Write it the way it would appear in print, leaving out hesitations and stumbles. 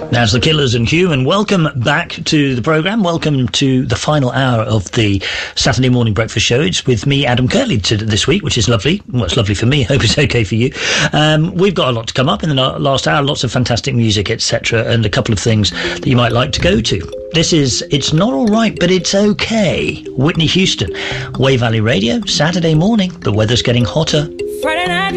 That's the Killers and Hugh, and welcome back to the programme. Welcome to the final hour of the Saturday morning breakfast show. It's with me, Adam Kirtley, this week, which is lovely. Well, it's lovely for me. I hope it's okay for you. We've got a lot to come up in the last hour, lots of fantastic music, etc., and a couple of things that you might like to go to. This is It's Not All Right, But It's Okay. Whitney Houston, Way Valley Radio, Saturday morning. The weather's getting hotter. Friday night